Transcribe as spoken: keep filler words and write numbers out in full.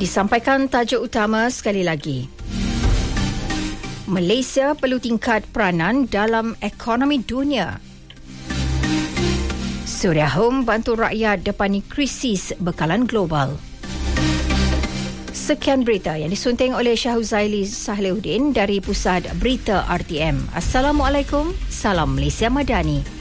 Disampaikan tajuk utama sekali lagi. Malaysia perlu tingkat peranan dalam ekonomi dunia. Suria Home bantu rakyat depani krisis bekalan global. Sekian berita yang disunting oleh Syahuzaili Sahliuddin dari Pusat Berita R T M. Assalamualaikum, salam Malaysia Madani.